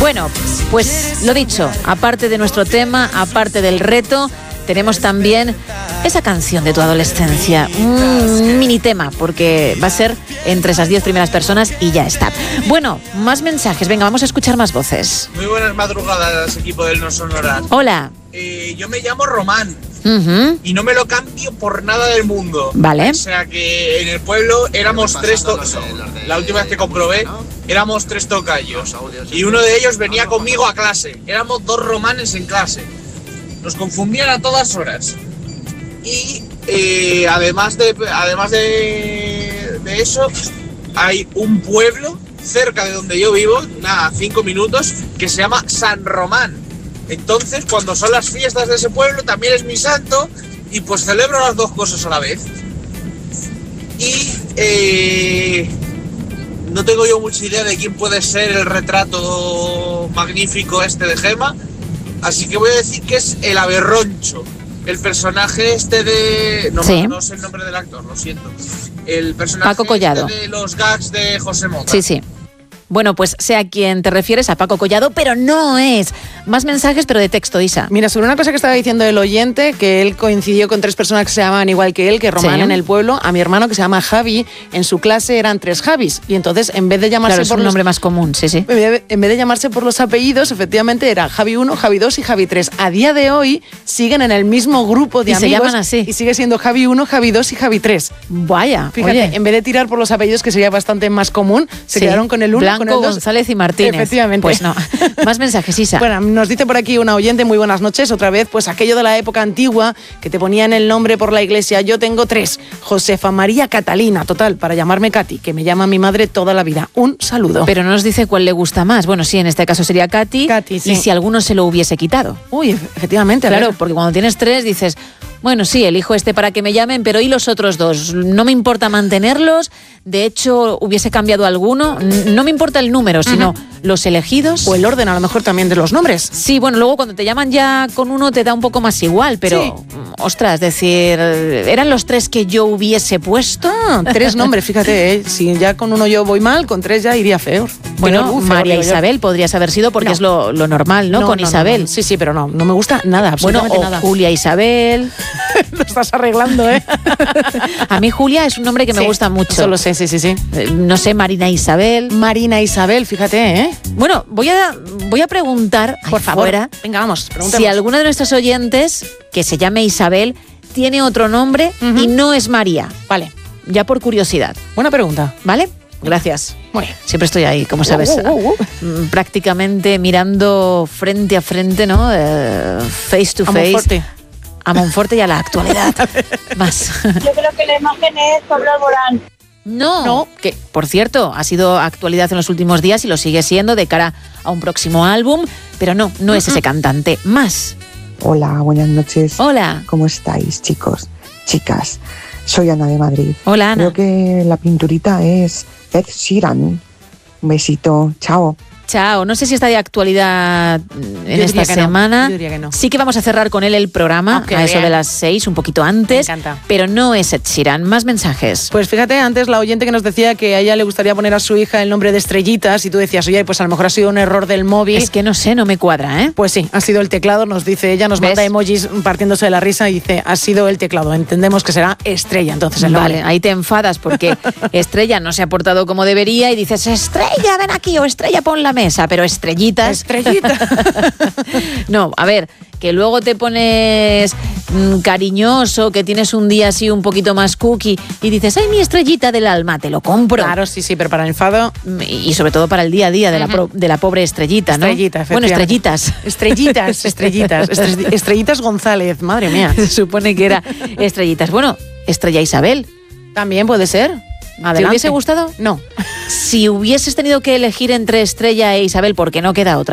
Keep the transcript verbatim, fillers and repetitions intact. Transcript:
Bueno, pues lo dicho, aparte de nuestro tema, aparte del reto, tenemos también esa canción de tu adolescencia, un mini tema, porque va a ser entre esas diez primeras personas y ya está. Bueno, más mensajes, venga, vamos a escuchar más voces. Muy buenas madrugadas, equipo del No Sonoras. Hola. Eh, yo me llamo Román. Uh-huh. Y no me lo cambio por nada del mundo. Vale. O sea que en el pueblo éramos tres tocayos. La última vez que comprobé, éramos tres tocayos. Y uno de ellos venía conmigo a clase. Éramos dos romanes en clase. Nos confundían a todas horas. Y eh, además de además de, de eso, hay un pueblo cerca de donde yo vivo, nada, cinco minutos, que se llama San Román. Entonces, cuando son las fiestas de ese pueblo, también es mi santo, y pues celebro las dos cosas a la vez. Y eh, no tengo yo mucha idea de quién puede ser el retrato magnífico este de Gema, así que voy a decir que es el Aberroncho, el personaje este de... No, sí. no sé el nombre del actor, lo siento. El personaje Paco Collado. Este de los gags de José Mota. Sí, sí. Bueno, pues sé a quién te refieres, a Paco Collado, pero no es. Más mensajes, pero de texto, Isa. Mira, sobre una cosa que estaba diciendo el oyente, que él coincidió con tres personas que se llamaban igual que él, que Román, sí, en el pueblo. A mi hermano, que se llama Javi, en su clase eran tres Javis. Y entonces, en vez de llamarse claro, por es un los... nombre más común, sí, sí. En vez, de, en vez de llamarse por los apellidos, efectivamente era Javi uno, Javi dos y Javi tres. A día de hoy siguen en el mismo grupo de y amigos. Y se llaman así. Y sigue siendo Javi uno, Javi dos y Javi tres. Vaya, fíjate, oye. En vez de tirar por los apellidos, que sería bastante más común, se sí. quedaron con el uno, Blanco, con el dos. González y Martínez. Efectivamente. Pues no. Más mensajes, Isa. Bueno, nos dice por aquí una oyente, muy buenas noches, otra vez, pues aquello de la época antigua, que te ponían el nombre por la iglesia. Yo tengo tres. Josefa María Catalina, total, para llamarme Katy, que me llama mi madre toda la vida. Un saludo. Pero no nos dice cuál le gusta más. Bueno, sí, en este caso sería Katy. Katy, sí. Y si alguno se lo hubiese quitado. Uy, efectivamente. Claro, porque cuando tienes tres dices... Bueno, sí, elijo este para que me llamen, pero ¿y los otros dos? No me importa mantenerlos. De hecho, hubiese cambiado alguno. No me importa el número, sino uh-huh. los elegidos. O el orden, a lo mejor, también de los nombres. Sí, bueno, luego cuando te llaman ya con uno te da un poco más igual, pero... Sí. Ostras, decir... ¿Eran los tres que yo hubiese puesto? Ah, tres nombres, fíjate, ¿eh? Si ya con uno yo voy mal, con tres ya iría feo. Bueno, Uf, María Isabel podrías haber sido porque no. es lo, lo normal, ¿no? no con no, Isabel. No, no. Sí, sí, pero no, no me gusta nada, absolutamente bueno, o nada. Julia Isabel... Lo estás arreglando, ¿eh? A mí Julia es un nombre que me sí, gusta mucho. Eso lo sé, sí, sí, sí. Eh, no sé, Marina Isabel. Marina Isabel, fíjate, ¿eh? Bueno, voy a, voy a preguntar, por favor, fuera, venga, vamos, preguntemos. Si alguna de nuestros oyentes, que se llame Isabel, tiene otro nombre uh-huh. y no es María. Vale. Ya por curiosidad. Buena pregunta. ¿Vale? Gracias. Bueno, siempre estoy ahí, como sabes, uh, uh, uh. prácticamente mirando frente a frente, ¿no? Uh, face to face. Monforte. A Monforte y a la actualidad. Más. Yo creo que la imagen es Pablo Alborán. No, no, que por cierto ha sido actualidad en los últimos días y lo sigue siendo de cara a un próximo álbum, pero no, no uh-huh. es ese cantante. Más. Hola, buenas noches. Hola. ¿Cómo estáis, chicos? Chicas, soy Ana de Madrid. Hola, Ana. Creo que la pinturita es Ed Sheeran. Un besito, chao. Chao, no sé si está de actualidad en Yo esta semana. No. Yo diría que no. Sí que vamos a cerrar con él el programa okay, a eso bien. de las seis, un poquito antes. Me encanta. Pero no es Ed Sheeran. Más mensajes. Pues fíjate, antes la oyente que nos decía que a ella le gustaría poner a su hija el nombre de Estrellitas y tú decías, oye, pues a lo mejor ha sido un error del móvil. Es que no sé, no me cuadra, ¿eh? Pues sí, ha sido el teclado, nos dice ella, nos ¿Ves? manda emojis partiéndose de la risa y dice, ha sido el teclado. Entendemos que será Estrella, entonces el nombre. Vale, ahí te enfadas porque Estrella no se ha portado como debería y dices, Estrella, ven aquí, o Estrella, pon la mesa, pero Estrellitas. Estrellita. No, a ver, que luego te pones mmm, cariñoso, que tienes un día así un poquito más cookie y dices, ay, mi estrellita del alma, te lo compro. Claro, sí, sí, pero para el enfado. Y sobre todo para el día a día de, uh-huh. la, pro, de la pobre estrellita, ¿no? Estrellita, bueno, estrellitas. Estrellitas, estrellitas. Estrellitas González, madre mía. Se supone que era estrellitas. Bueno, Estrella Isabel. También puede ser. Adelante. ¿Te hubiese gustado? No. Si hubieses tenido que elegir entre Estrella e Isabel, porque no queda otra.